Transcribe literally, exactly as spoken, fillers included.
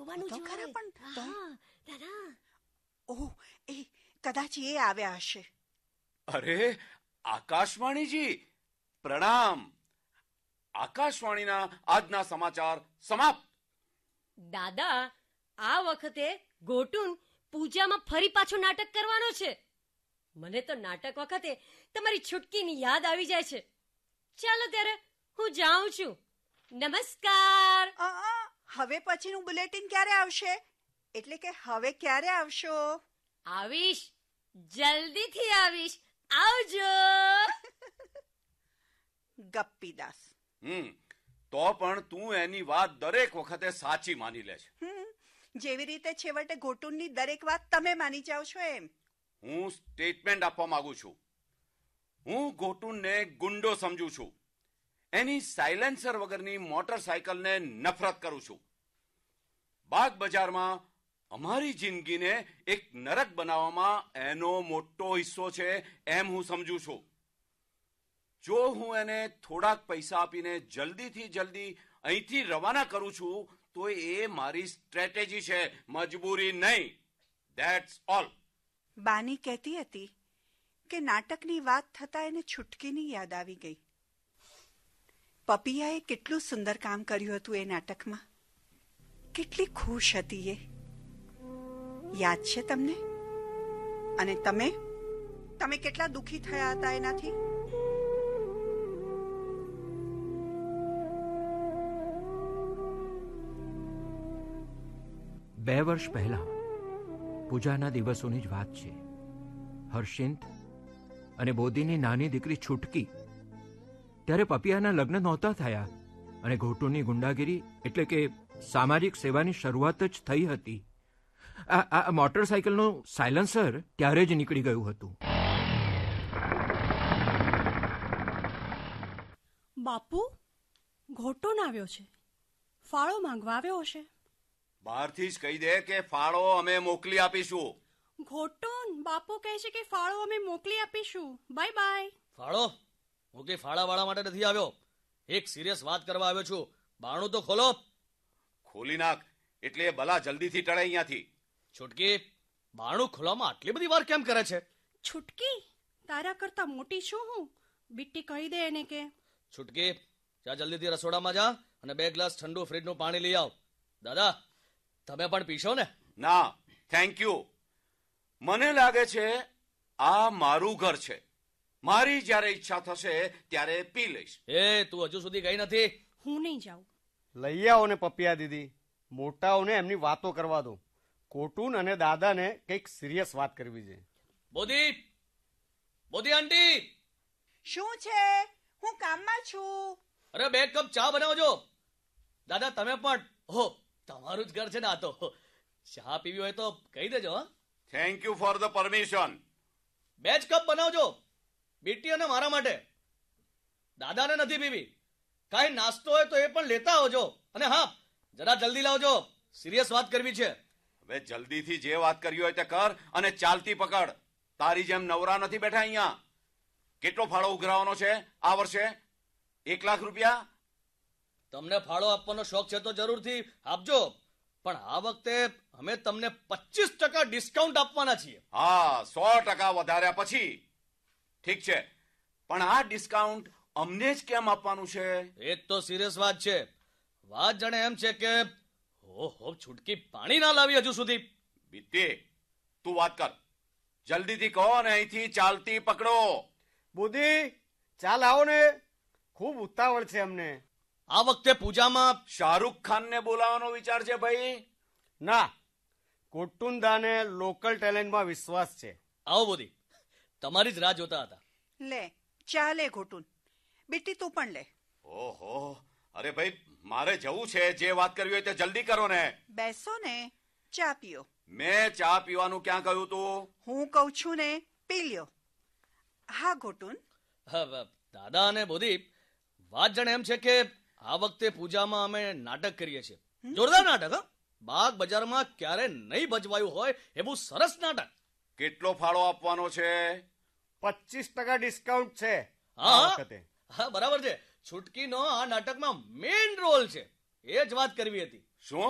આવવાનું તો જ ખરા હોય. પણ તો- હા, દાદા. ઓહ, એ કદાચ એ આવ્યા હશે. અરે આકાશવાણીજી, પ્રણામ. આકાશવાણીના આજના સમાચાર સમાપ્ત. દાદા, આ વખતે ગોટુન પૂજામાં ફરી પાછો નાટક કરવાનો છે. મને તો નાટક વખતે તમારી છૂટકીની યાદ આવી જાય છે. ચાલો ત્યારે હું જાઉં છું. નમસ્કાર. અ, અ, હવે પછીનું બુલેટિન ક્યારે આવશે? એટલે કે હવે ક્યારે આવશો? આવીશ, જલ્દીથી આવીશ. આવજો. ગપ્પીદાસ. હમ તો પણ તું એની વાત દરેક વખતે સાચી માની લે છે. હમ જેવી રીતે છેવટે ગોટુનની દરેક વાત તમે માની જાઓ છો એમ. હું સ્ટેટમેન્ટ આપવા માંગુ છું. હું ગોટુનને ગુંડો સમજુ છું. એની સાયલેન્સર વગરની મોટરસાયકલને નફરત કરું છું. બાગ બજારમાં અમારી જિંદગીને એક નરક બનાવવામાં એનો મોટો હિસ્સો છે એમ હું સમજુ છું. જો હું એને થોડાક પૈસા આપીને જલ્દીથી જલ્દી અહીંથી રવાના કરું છું તો એ મારી સ્ટ્રેટેજી છે, મજબૂરી નહીં. That's all. બાની કહેતી હતી કે નાટકની વાત થતા એને છૂટકીની યાદ આવી ગઈ. પપિયાએ કેટલું સુંદર કામ કર્યું હતું એ નાટકમાં. કેટલી ખુશ હતી એ. યાદ છે તમને? અને તમે તમે કેટલા દુઃખી થયા હતા એનાથી? બે વર્ષ પહેલા પૂજાના દિવસોની જ વાત છે. હર્ષિંત અને બોધીની નાની દીકરી છૂટકી, ત્યારે પપિયાના લગ્ન નહોતા થયા અને ઘોટુની ગુંડાગીરી એટલે કે સામાજિક સેવાની શરૂઆત જ થઈ હતી. આ આ મોટરસાયકલનું સાયલેન્સર ત્યારે જ નીકળી ગયું હતું. બાપુ, ઘોટોન આવ્યો છે. ફાળો માંગવા આવ્યો હશે. બહારથી જ કહી દે કે ફાળો અમે મોકલી આપીશું. ઘોટોન, બાપુ કહે છે કે ફાળો અમે મોકલી આપીશું. Bye bye. ફાળો? હું કે ફાળાવાળા માટે નથી આવ્યો. એક સિરિયસ વાત કરવા આવ્યો છું. બારણું તો ખોલો. ખોલી નાખ એટલે એ ભલા જલ્દીથી ટળે અહીંયાથી. છૂટકી, બારણું ખોલવામાં આટલી બધી વાર કેમ કરે છે? છૂટકી, તારા કરતા મોટી છું હું. બિટ્ટી કહી દે એને કે. છૂટકી, જા જલ્દીથી રસોડામાં જા અને બે ગ્લાસ ઠંડુ ફ્રીજનું પાણી લઈ આવ. દાદા, તમે પણ પીશો ને? ના, થેન્ક યુ. મને લાગે છે આ મારું ઘર છે. મારી જ્યારે ઈચ્છા થશે ત્યારે પી લઈશ. એ તું હજુ સુધી ગઈ નથી? હું નહીં જાઉં. લઈ આવો ને પપિયા દીદી. મોટાઓને એમની વાતો કરવા દો. કોટુન અને દાદાને કંઈક સિરિયસ વાત કરવી છે. બોધી, બોધી આંટી. શું છે? હું કામમાં છું. અરે બે કપ ચા બનાવજો. દાદા તમે પણ. ઓહો, તમારું જ ઘર છે ને આ તો. ચા પીવી હોય તો કહી દેજો. હા, thank you for the permission. બે જ કપ બનાવજો, બેટી અને મારા માટે. દાદાને નથી પીવી. કાંઈ નાસ્તો હોય તો એ પણ લેતા આવજો. અને હા, જરા જલ્દી લાવજો, સિરિયસ વાત કરવી છે. હવે જલ્દીથી જે વાત કરવી હોય તે કર અને ચાલતી પકડ. તારી જેમ નવરા નથી બેઠા અહીંયા. કેટલો ફાળો ઉઘરાવાનો છે આ વર્ષે? એક લાખ રૂપિયા? તમને ફાળો આપવાનો શોખ છે તો જરૂરથી આપજો, પણ આ વખતે અમે તમને પચીસ ટકા ડિસ્કાઉન્ટ આપવાના છીએ. હા, સો ટકા વધાર્યા પછી. ઠીક છે, પણ આ ડિસ્કાઉન્ટ અમને જ કેમ આપવાનું છે? એ જ તો સિરિયસ વાત છે. વાત જાણે એમ છે કે ઓહો, છૂટકી પાણી ના લાવી હજુ સુધી. બીતી, તું વાત કર. જલ્દીથી કહો ને અહીંથી ચાલતી પકડો. બુદ્ધિ, ચાલ આવો ને. ખૂબ ઉતાવળ છે અમને. આ વખતે પૂજામાં શાહરૂખ ખાનને બોલાવવાનો વિચાર છે ભાઈ? ના, કોટુંદાને લોકલ ટેલેન્ટમાં વિશ્વાસ છે. આવો બોધી, તમારી જ રાહ જોતા હતા. લે, ચાલે ઘોટુન. બેટી તું પણ લે. ઓહો, અરે ભાઈ મારે જવું છે. જે વાત કરવી હોય તે જલ્દી કરો ને. બેસો ને, ચા પીઓ. મેં ચા પીવાનું ક્યાં કહ્યું તું? હું કહું છું ને, પી લ્યો. હા ઘોટુન. હા, દાદા અને બોધી, વાત જાણે એમ છે કે આ વખતે પૂજામાં અમે નાટક કરીએ છીએ. જોરદાર નાટક. હા, બાગ બજારમાં ક્યારે નહીં ભજવાયું હોય એવું સરસ નાટક. કેટલો ફાળો આપવાનો છે? પચીસ ટકા ડિસ્કાઉન્ટ છે. હા હા, બરાબર છે. છૂટકીનો આ નાટકમાં મેઇન રોલ છે. એ જ વાત કરવી હતી. શું?